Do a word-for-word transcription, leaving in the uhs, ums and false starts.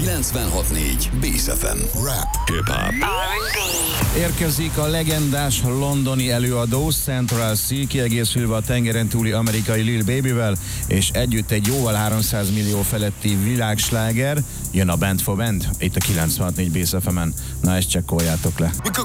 kilencvenhat négy Bész ef em. Rap, hip-hop. Érkezik a legendás londoni előadó Central C, kiegészülve a tengeren túli amerikai Lil Babyvel, és együtt egy jóval háromszáz millió feletti világsláger. Jön a Band for Band, itt a kilencvenhat négy Bész ef emen. Na, ezt csekkoljátok le.